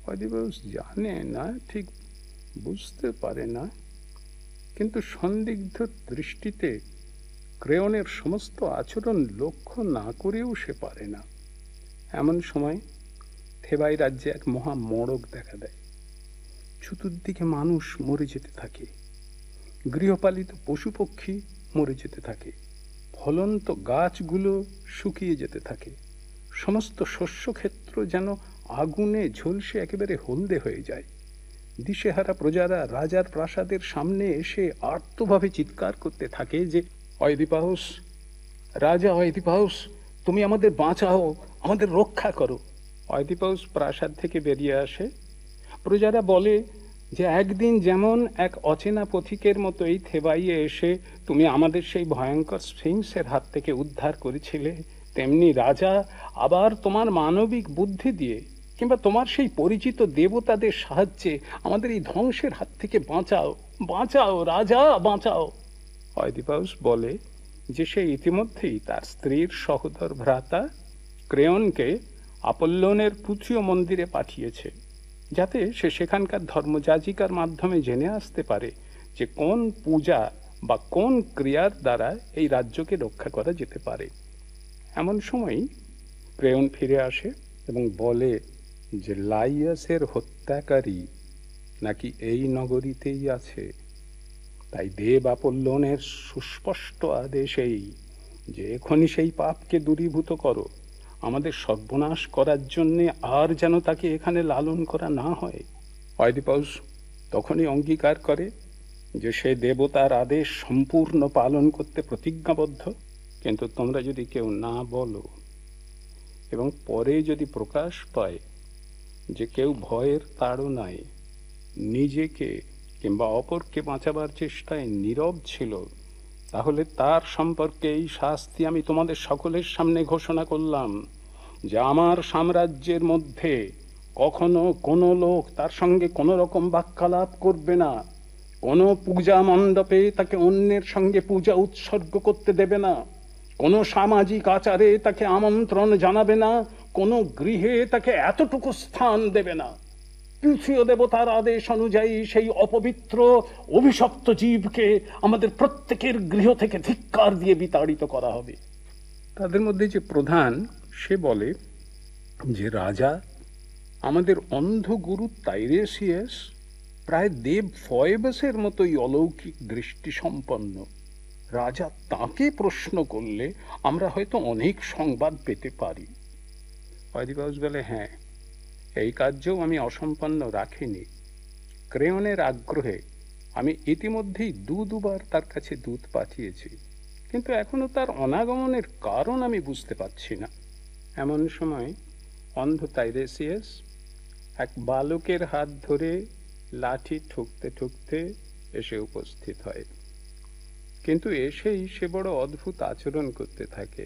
Oedipus জানে না, ঠিক বুঝতে পারে না, কিন্তু সন্দিগ্ধ দৃষ্টিতে ক্রেওনের সমস্ত আচরণ লক্ষ্য না করেও সে পারে না। এমন সময় থেবাই রাজ্যে এক মহা মড়ক দেখা দেয়। চতুর্দিকে মানুষ মরে যেতে থাকে, গৃহপালিত পশু পক্ষী মরে যেতে থাকে, ফলন্ত গাছগুলো শুকিয়ে যেতে থাকে, সমস্ত শস্যক্ষেত্র যেন আগুনে ঝলসে একেবারে হলদে হয়ে যায়। দিশেহারা প্রজারা রাজার প্রাসাদের সামনে এসে আর্তভাবে চিৎকার করতে থাকে যে, অয়দিপাউস, রাজা অয়দিপাউস, তুমি আমাদের বাঁচাও, আমাদের রক্ষা করো। অয়দিপাউস প্রাসাদ থেকে বেরিয়ে আসে। প্রজারা বলে যে, একদিন যেমন এক অচেনা পথিকের মতো এই থেবাইয়ে এসে তুমি আমাদের সেই ভয়ঙ্কর স্ফিংসের হাত থেকে উদ্ধার করেছিলে, তেমনি রাজা আবার তোমার মানবিক বুদ্ধি দিয়ে কিংবা তোমার সেই পরিচিত দেবতাদের সাহায্যে আমাদের এই ধ্বংসের হাত থেকে বাঁচাও, বাঁচাও রাজা, বাঁচাও। অয়দিপাউস বলে যে সে ইতিমধ্যেই তার স্ত্রীর সহোদর ভ্রাতা ক্রেওনকে আপল্লনের পুথিয় মন্দিরে পাঠিয়েছে, যাতে সে সেখানকার ধর্মযাজিকার মাধ্যমে জেনে আসতে পারে যে কোন পূজা বা কোন ক্রিয়ার দ্বারা এই রাজ্যকে রক্ষা করা যেতে পারে। এমন সময় ক্রেওন ফিরে আসে এবং বলে যে লাইয়াসের হত্যাকারী নাকি এই নগরীতেই আছে। তাই দেব আপল্লনের সুস্পষ্ট আদেশ এই যে এখনই সেই পাপকে দূরীভূত করো, আমাদের সর্বনাশ করার জন্যে আর যেন তাকে এখানে লালন করা না হয়। অয়দিপাউস তখনই অঙ্গীকার করে যে সে দেবতার আদেশ সম্পূর্ণ পালন করতে প্রতিজ্ঞাবদ্ধ, কিন্তু তোমরা যদি কেউ না বলো এবং পরে যদি প্রকাশ পায় যে কেউ ভয়ের তাড়নায় নিজেকে কিংবা অপরকে বাঁচাবার চেষ্টায় নীরব ছিল, তাহলে তার সম্পর্কে এই শাস্তি আমি তোমাদের সকলের সামনে ঘোষণা করলাম যে আমার সাম্রাজ্যের মধ্যে কখনো কোনো লোক তার সঙ্গে কোনো রকম বাক্যালাপ করবে না, কোনো পূজা মণ্ডপে তাকে অন্যের সঙ্গে পূজা উৎসর্গ করতে দেবে না, কোনো সামাজিক আচারে তাকে আমন্ত্রণ জানাবে না, কোনো গৃহে তাকে এতটুকু স্থান দেবে না। পৃথিবী দেবতার আদেশ অনুযায়ী সেই অপবিত্র অভিশপ্ত জীবকে আমাদের প্রত্যেকের গৃহ থেকে ধিক্কার দিয়ে বিতাড়িত করা হবে। তাদের মধ্যে যে প্রধান, সে বলে যে রাজা, আমাদের অন্ধ গুরু তাইরেসিয়াস প্রায় দেব ফয়েবাসের মতোই অলৌকিক দৃষ্টি সম্পন্ন। রাজা তাকে প্রশ্ন করলে আমরা হয়তো অনেক সংবাদ পেতে পারি। অয়দিপাউস বলে, হ্যাঁ, এই কার্যও আমি অসম্পন্ন রাখিনি। ক্রেওনের আগ্রহে আমি ইতিমধ্যেই দুবার তার কাছে দূত পাঠিয়েছি, কিন্তু এখনো তার অনাগমনের কারণ আমি বুঝতে পারছি না। এমন সময় অন্ধ তাইরেসিয়াস এক বালকের হাত ধরে লাঠি ঠুকতে ঠুকতে এসে উপস্থিত হয়, কিন্তু এসেই সে বড় অদ্ভুত আচরণ করতে থাকে।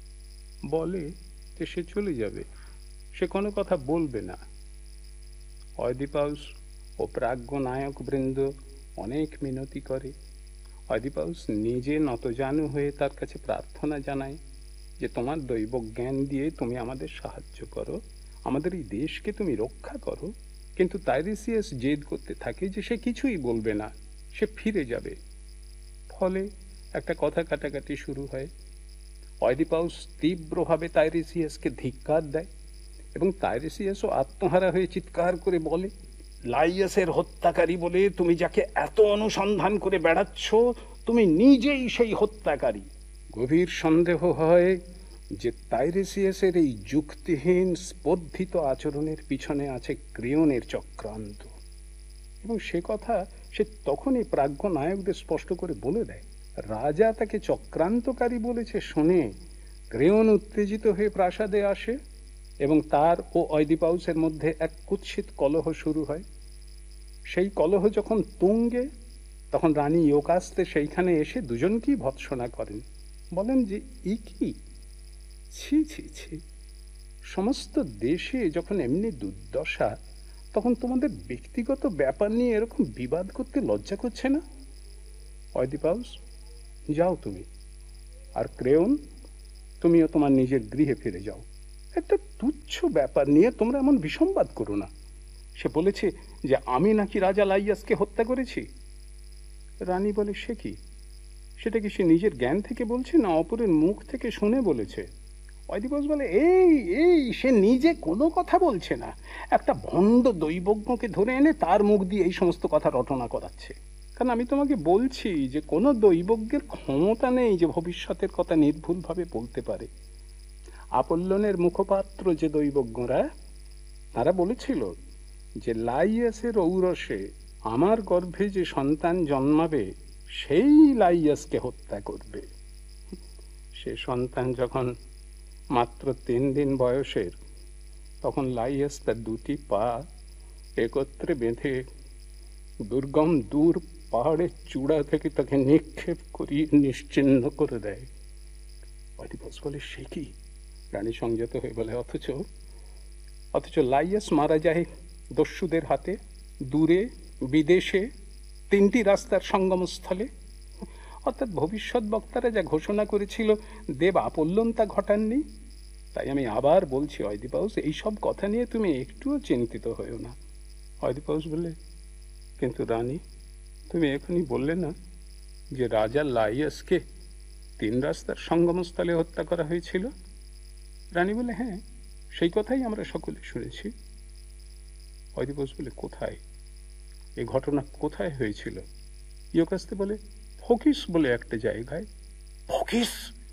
বলে যে সে চলে যাবে, সে কোনো কথা বলবে না। অয়দিপাউস ও প্রাজ্ঞ নায়ক বৃন্দ অনেক মিনতি করে। অয়দিপাউস নিজে নতজানু হয়ে তার কাছে প্রার্থনা জানায় যে তোমার দৈব জ্ঞান দিয়ে তুমি আমাদের সাহায্য করো, আমাদের এই দেশকে তুমি রক্ষা করো। কিন্তু তাইরেসিয়াস জেদ করতে থাকে যে সে কিছুই বলবে না, সে ফিরে যাবে। ফলে একটা কথা কাটাকাটি শুরু হয়। অয়দিপাউস তীব্রভাবে তাইরেসিয়াসকে ধিক্কার দেয় এবং তাইরেসিয়াসও আত্মহারা হয়ে চিৎকার করে বলে, লাইয়াসের হত্যাকারী বলে তুমি যাকে এত অনুসন্ধান করে বেড়াচ্ছ, তুমি নিজেই সেই হত্যাকারী। গভীর সন্দেহ হয় যে তাইরেসিয়াসের এই যুক্তিহীন স্পর্ধিত আচরণের পিছনে আছে ক্রেওনের চক্রান্ত, এবং সে কথা সে তখনই প্রাজ্ঞ নায়কদের স্পষ্ট করে বলে দেয়। রাজা তাকে চক্রান্তকারী বলেছে শুনে ক্রেওন উত্তেজিত হয়ে প্রাসাদে আসে এবং তার ও অয়দিপাউসের মধ্যে এক কুৎসিত কলহ শুরু হয়। সেই কলহ যখন তুঙ্গে, তখন রানী ইয়োকাস্তে সেইখানে এসে দুজনকেই ভৎসনা করেন। বলেন যে ই কি, ছি ছি ছি, সমস্ত দেশে যখন এমনি দুর্দশা, তখন তোমাদের ব্যক্তিগত ব্যাপার নিয়ে এরকম বিবাদ করতে লজ্জা করছে না? অয়দিপাউস, যাও তুমি, আর ক্রেওন, তুমিও তোমার নিজের গৃহে ফিরে যাও। একটা তুচ্ছ ব্যাপার নিয়ে তোমরা এমন বিসংবাদ করো না। সে বলেছে যে আমি নাকি রাজা লাইয়াসকে হত্যা করেছি। রানী বলে, সে কি? সেটা কি সে নিজের জ্ঞান থেকে বলছে না অপরের মুখ থেকে শুনে বলেছে? অয়দিপাস বলে, এই এই সে নিজে কোনো কথা বলছে না, একটা ভণ্ড দৈবজ্ঞকে ধরে এনে তার মুখ দিয়ে এই সমস্ত কথা রটনা করাচ্ছে। কারণ আমি তোমাকে বলছি যে কোনো দৈবজ্ঞের ক্ষমতা নেই যে ভবিষ্যতের কথা নির্ভুলভাবে বলতে পারে। আপল্লনের মুখপাত্র যে দৈবজ্ঞরা, তারা বলেছিল যে লাইয়াসের ঔরসে আমার গর্ভে যে সন্তান জন্মাবে সেই লাইয়াসকে হত্যা করবে। সে সন্তান যখন মাত্র 3 দিন বয়সের, তখন লাইয়াস তার 2টি পা একত্রে বেঁধে দুর্গম দূর পাহাড়ের চূড়া থেকে তাকে নিক্ষেপ করিয়ে নিশ্চিহ্ন করে দেয়। অয়দিপাস বলে, সে কি? রানী সংযত হয়ে বলে, অথচ লাইয়াস মারা যায় দস্যুদের হাতে, দূরে বিদেশে 3টি রাস্তার সঙ্গমস্থলে। অর্থাৎ ভবিষ্যৎ বক্তারা যা ঘোষণা করেছিল দেব আপল্লন তা ঘটাননি। তাই আমি আবার বলছি অয়দিপাস, এইসব কথা নিয়ে তুমি একটুও চিন্তিত হয়েও না। অয়দিপাস বলে, কিন্তু রানী, তুমি এখনই বললে না যে রাজা লাইয়াসকে 3 রাস্তার সঙ্গমস্থলে হত্যা করা হয়েছিল? রানী বলে, হ্যাঁ, সেই কথাই আমরা সকলে শুনেছি। অয়দিপাস বলে, কোথায়? এই ঘটনা কোথায় হয়েছিল? ইয়োকাস্তে বলে, ফকিস বলে একটা জায়গায়। ফকিস?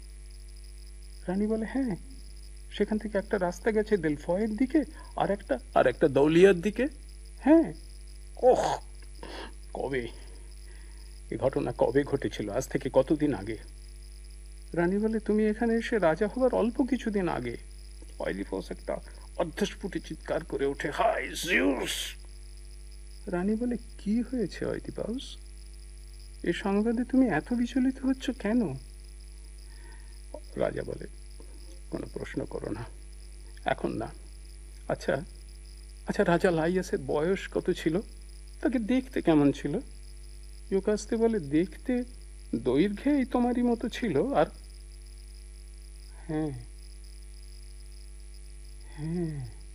রানী বলে, হ্যাঁ, সেখান থেকে একটা রাস্তা গেছে দেলফয়ের দিকে, আর একটা দৌলিয়ার দিকে। হ্যাঁ। ওহ, কবে এই ঘটনা কবে ঘটেছিল? আজ থেকে কতদিন আগে? রানী বলে, তুমি এখানে এসে রাজা হবার অল্প কিছুদিন আগে। অয়দিপাস একটা অর্ধস্ফুটে চিৎকার করে ওঠে, হাই জিউস! রানী বলে, কি হয়েছে অয়দিপাস? এ সংবাদে তুমি এত বিচলিত হচ্ছ কেন? রাজা বলে, কোনো প্রশ্ন করো না, এখন না। আচ্ছা, রাজা লাইয়াসের বয়স কত ছিল? তাকে দেখতে কেমন ছিল? ইয়োকাস্তে বলে, দেখতে দৈর্ঘ্যে এই তোমারই মতো ছিল, আর হ্যাঁ হ্যাঁ,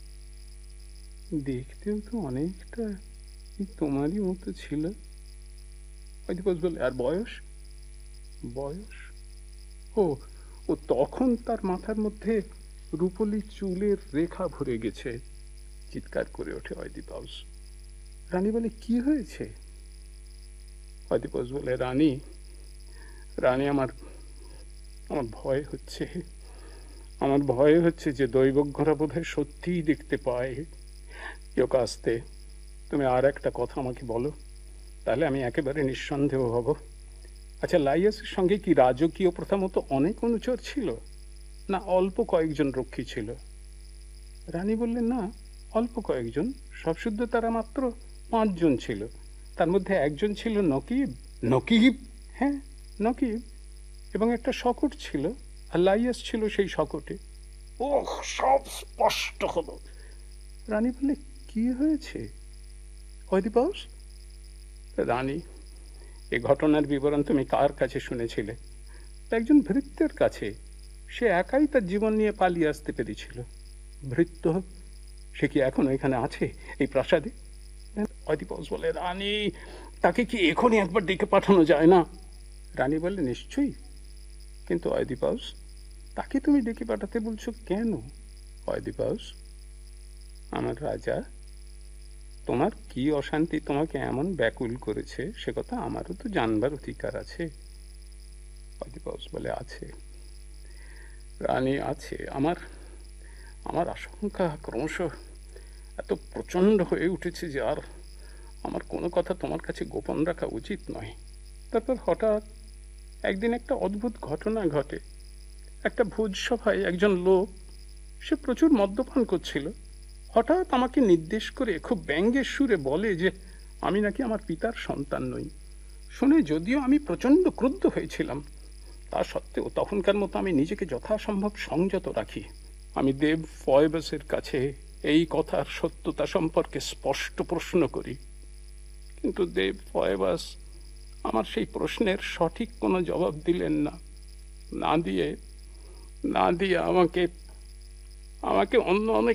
দেখতেও তো অনেকটা তোমারই মতো ছিল। অয়দিপাস বলে, আর বয়স? বয়স? ও ও তখন তার মাথার মধ্যে রূপলি চুলের রেখা ভরে গেছে। চিৎকার করে ওঠে অয়দিপাস। রানী বলে, কি হয়েছে? অয়দিপাস বলে, রানী, আমার ভয় হচ্ছে। আমার ভয় হচ্ছে যে দৈবজ্ঞরা বোধহয় সত্যিই দেখতে পায়। ইয়োকাস্তে, তুমি আর একটা কথা আমাকে বলো, তাহলে আমি একেবারে নিঃসন্দেহ হব। আচ্ছা, লাইয়াসের সঙ্গে কি রাজকীয় প্রথা মতো অনেক অনুচর ছিল, না অল্প কয়েকজন রক্ষী ছিল? রানী বললেন, না, অল্প কয়েকজন। সবশুদ্ধ তারা মাত্র 5 জন ছিল। তার মধ্যে একজন ছিল নকিব। নকিব? হ্যাঁ, নকিব। এবং একটা শকট ছিল, আর লাইয়াস ছিল সেই শকটে। ওহ, সব স্পষ্ট হলো। রানী বললে, কি হয়েছে অয়দিপাস? রানী, এ ঘটনার বিবরণ তুমি কার কাছে শুনেছিলে? একজন ভৃত্যের কাছে। সে একাই তার জীবন নিয়ে পালিয়ে আসতে পেরেছিল। ভৃত্য? সে কি এখন এখানে আছে, এই প্রাসাদে? অয়দিপাস বলে, রানী, তাকে কি এখনই একবার ডেকে পাঠানো যায় না? রানী বলে, নিশ্চয়ই। কিন্তু অয়দিপাস, তাকে তুমি ডেকে পাঠাতে বলছো কেন? অয়দিপাস, আমার রাজা, তোমার কি অশান্তি তোমাকে এমন ব্যাকুল করেছে সে কথা আমারও তো জানবার অধিকার আছে। অয়দিপাস বলে, আছে রানী, আছে। আমার আশঙ্কা ক্রমশ এত প্রচন্ড হয়ে উঠেছে যে আর আমার কোনো কথা তোমার কাছে গোপন রাখা উচিত নয়। তারপর হঠাৎ একদিন একটা অদ্ভুত ঘটনা ঘটে। একটা ভোজসভায় একজন লোক, সে প্রচুর মদ্যপান করছিল, হঠাৎ আমাকে নির্দেশ করে খুব ব্যঙ্গের সুরে বলে যে আমি নাকি আমার পিতার সন্তান নই। শুনে যদিও আমি প্রচন্ড ক্রুদ্ধ হয়েছিলাম, তা সত্ত্বেও তখনকার মতো আমি নিজেকে যথাসম্ভব সংযত রাখি। আমি দেব ফয়েবাসের কাছে এই কথার সত্যতা সম্পর্কে স্পষ্ট প্রশ্ন করি, কিন্তু দেব ফয়েবাস আমার সেই প্রশ্নের সঠিক কোনো জবাব দিলেন না। না দিয়ে আমাকে অন্য অনেক